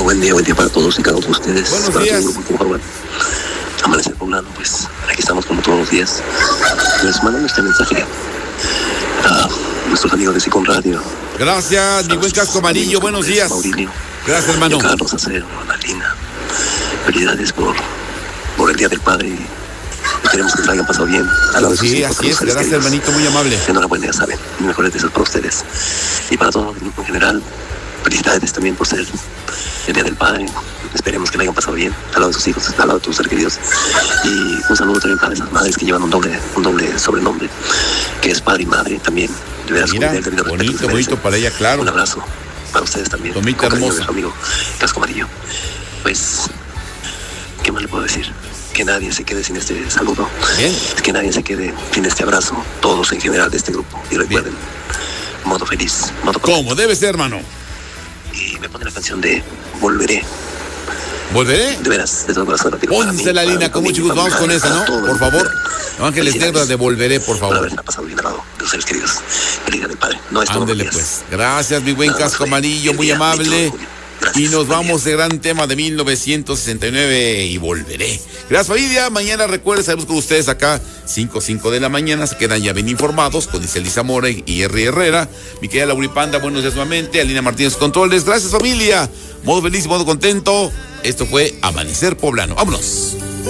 buen día para todos y cada uno de ustedes. Buenos para días. todo el grupo Poblano. Amanecer Poblano, pues aquí estamos como todos los días. Les mando este mensaje a nuestros amigos de Sicon Radio. Gracias, mi buen casco amarillo. Buenos días. Maurilio, Gracias, hermano. Carlos Acero, Analina. Felicidades por el Día del Padre. Esperemos que se la hayan pasado bien. Sí, así es. Gracias, hermanito, muy amable. Enhorabuena, ya saben. Mis mejores deseos para ustedes. Y para todo el grupo en general. Felicidades también por ser el Día del Padre. Esperemos que la hayan pasado bien al lado de sus hijos, al lado de tus seres queridos. Y un saludo también para esas madres que llevan un doble sobrenombre, que es padre y madre también. De veras, Mira, bonito para ella, claro. Un abrazo para ustedes también. Tomita hermosa. Su amigo Casco Amarillo. Pues, ¿qué más le puedo decir? Que nadie se quede sin este saludo. Bien. Que nadie se quede sin este abrazo. Todos en general de este grupo. Y recuerden, modo feliz, modo contento. Como debe ser, hermano. Y me pone la canción de Volveré. ¿Volveré? De veras, de todo corazón. Ponce la línea con mucho gusto. Vamos con esa, ¿no? Por favor. Ángeles Negras de Volveré, por Por favor. haberla pasado bien al lado de los seres queridos. Feliz Día del Padre. No es todo. Ándele, pues. Gracias, mi buen casco amarillo, muy amable. Y nos vamos de gran tema de 1969 y Volveré. Gracias, familia. Mañana recuerden, estaremos con ustedes acá 5 de la mañana. Se quedan ya bien informados con Iseli Zamora y Henry Herrera. Mi querida Lauri Panda, buenos días nuevamente. Alina Martínez Controles. Gracias, familia. Modo feliz y modo contento. Esto fue Amanecer Poblano. Vámonos.